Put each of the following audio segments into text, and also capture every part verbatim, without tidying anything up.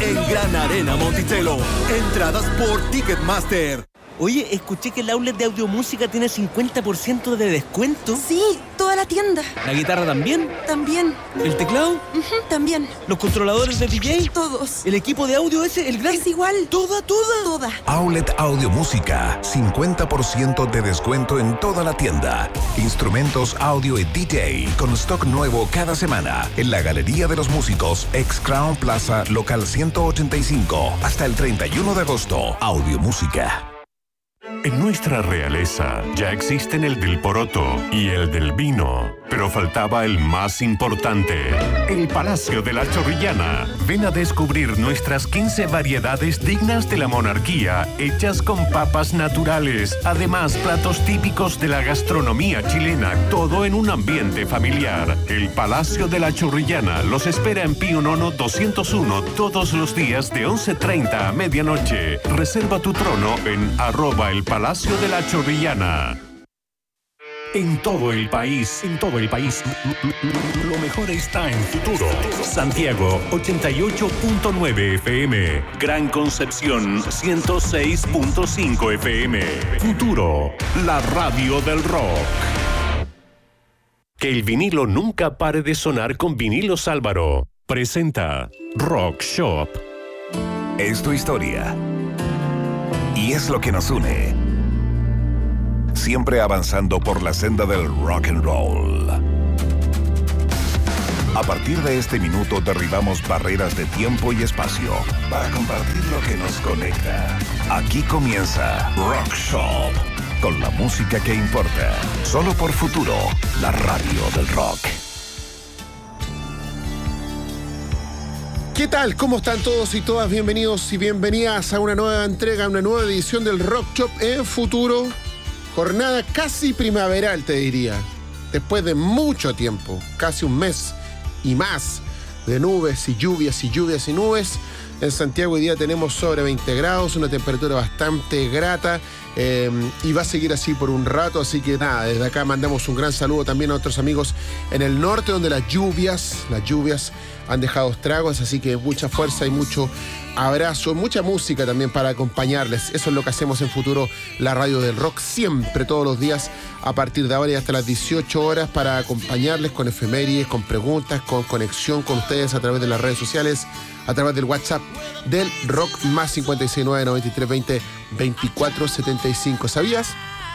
en Gran Arena Monticello. Entradas por Ticketmaster. Oye, escuché que el outlet de Audiomúsica tiene cincuenta por ciento de descuento. Sí, toda la tienda. ¿La guitarra también? También. ¿El teclado? Uh-huh, también. ¿Los controladores de D J? Todos. ¿El equipo de audio ese, el gran? Es igual. ¿Toda, toda? Toda. Outlet Audiomúsica, cincuenta por ciento de descuento en toda la tienda. Instrumentos, audio y D J con stock nuevo cada semana en la Galería de los Músicos, ex Crown Plaza, local ciento ochenta y cinco, hasta el treinta y uno de agosto. Audiomúsica. En nuestra realeza ya existen el del poroto y el del vino, pero faltaba el más importante, el Palacio de la Chorrillana. Ven a descubrir nuestras quince variedades dignas de la monarquía, hechas con papas naturales. Además, platos típicos de la gastronomía chilena, todo en un ambiente familiar. El Palacio de la Chorrillana los espera en Pío Nono doscientos uno todos los días de once treinta a medianoche. Reserva tu trono en arroba el Palacio de la Chorrillana. En todo el país, en todo el país, lo mejor está en Futuro. Santiago, ochenta y ocho punto nueve F M. Gran Concepción, ciento seis punto cinco F M. Futuro, la radio del rock. Que el vinilo nunca pare de sonar con Vinilos Álvaro. Presenta Rock Shop. Es tu historia. Y es lo que nos une. Siempre avanzando por la senda del rock and roll. A partir de este minuto derribamos barreras de tiempo y espacio para compartir lo que nos conecta. Aquí comienza Rock Shop, con la música que importa. Solo por Futuro, la radio del rock. ¿Qué tal? ¿Cómo están todos y todas? Bienvenidos y bienvenidas a una nueva entrega, una nueva edición del Rock Shop en Futuro. Jornada casi primaveral, te diría. Después de mucho tiempo, casi un mes y más, de nubes y lluvias y lluvias y nubes. En Santiago hoy día tenemos sobre veinte grados, una temperatura bastante grata eh, y va a seguir así por un rato. Así que nada, desde acá mandamos un gran saludo también a otros amigos en el norte, donde las lluvias, las lluvias han dejado estragos, así que mucha fuerza y mucho abrazo, mucha música también para acompañarles. Eso es lo que hacemos en Futuro, la radio del rock, siempre, todos los días, a partir de ahora y hasta las dieciocho horas, para acompañarles con efemérides, con preguntas, con conexión con ustedes a través de las redes sociales, a través del WhatsApp del rock, más cincuenta y seis nueve, noventa y tres veinte, veinticuatro setenta y cinco. ¿Sabías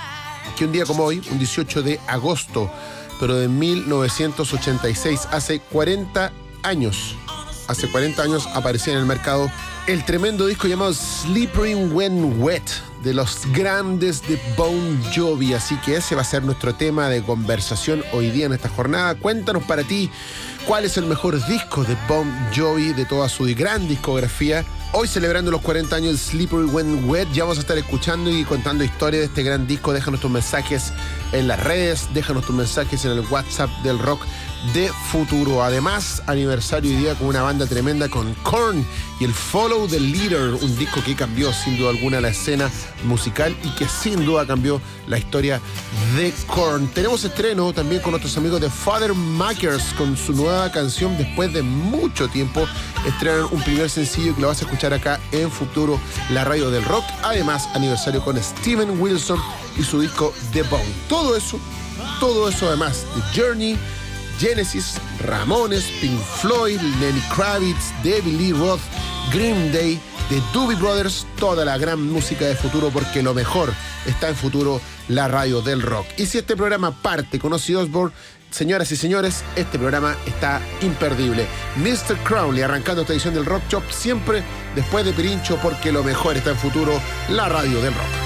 que un día como hoy, un dieciocho de agosto, pero de mil novecientos ochenta y seis, hace cuarenta años, hace cuarenta años aparecía en el mercado el tremendo disco llamado Slippery When Wet, de los grandes de Bon Jovi? Así que ese va a ser nuestro tema de conversación hoy día en esta jornada. Cuéntanos para ti cuál es el mejor disco de Bon Jovi de toda su gran discografía. Hoy celebrando los cuarenta años de Slippery When Wet, ya vamos a estar escuchando y contando historias de este gran disco. Déjanos tus mensajes en las redes, déjanos tus mensajes en el WhatsApp del rock de Futuro. Además, aniversario hoy día con una banda tremenda, con Korn y el Follow the Leader, un disco que cambió sin duda alguna la escena musical y que sin duda cambió la historia de Korn. Tenemos estreno también con nuestros amigos de Father Makers, con su nueva canción. Después de mucho tiempo estrenan un primer sencillo que lo vas a escuchar acá en Futuro, la radio del rock. Además, aniversario con Steven Wilson y su disco The Bone. Todo eso, todo eso además de Journey, Genesis, Ramones, Pink Floyd, Lenny Kravitz, David Lee Roth, Green Day, The Doobie Brothers, toda la gran música de Futuro, porque lo mejor está en Futuro, la radio del rock. Y si este programa parte con Ozzy Osbourne, señoras y señores, este programa está imperdible. mister Crowley arrancando esta edición del Rock Shop, siempre después de Pirincho, porque lo mejor está en Futuro, la radio del rock.